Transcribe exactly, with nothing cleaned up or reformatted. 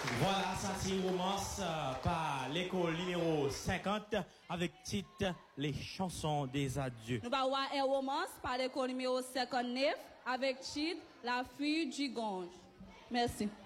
Voilà, ça c'est romance euh, par l'école numéro cinquante avec titre Les chansons des adieux. Nous allons voir une romance par l'école numéro cinquante-neuf avec titre La fille du Gange. Merci.